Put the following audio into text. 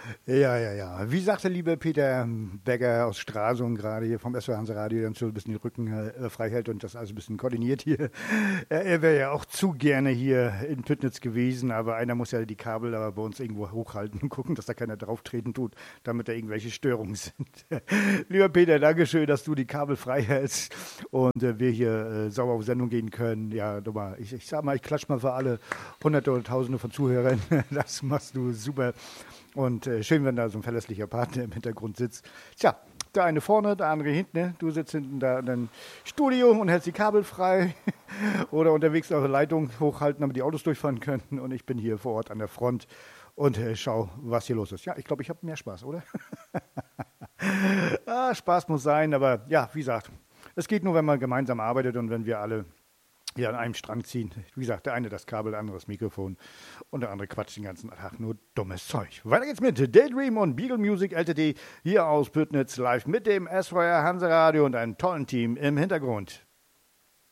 Ja, ja, ja. Wie sagte lieber Peter Becker aus Stralsund gerade hier vom SW Hansa Radio, der uns so ein bisschen den Rücken frei hält und das alles ein bisschen koordiniert hier. Er wäre ja auch zu gerne hier in Püttnitz gewesen, aber einer muss ja die Kabel aber bei uns irgendwo hochhalten und gucken, dass da keiner drauf treten tut, damit da irgendwelche Störungen sind. Lieber Peter, Dankeschön, dass du die Kabel frei hältst und wir hier sauber auf Sendung gehen können. Ja, nochmal, ich sag mal, ich klatsch mal für alle Hunderte oder Tausende von Zuhörern. Das machst du super. Und schön, wenn da so ein verlässlicher Partner im Hintergrund sitzt. Tja, der eine vorne, der andere hinten. Ne? Du sitzt hinten da in deinem Studio und hältst die Kabel frei. Oder unterwegs eure Leitung hochhalten, damit die Autos durchfahren können. Und ich bin hier vor Ort an der Front und schau, was hier los ist. Ja, ich glaube, ich habe mehr Spaß, oder? Spaß muss sein, aber ja, wie gesagt, es geht nur, wenn man gemeinsam arbeitet und wenn wir alle hier an einem Strang ziehen. Wie gesagt, der eine das Kabel, der andere das Mikrofon und der andere quatscht den ganzen Tag nur dummes Zeug. Weiter geht's mit Daydream und Beagle Music Ltd. hier aus Püttnitz live mit dem SWR Hansa Radio und einem tollen Team im Hintergrund.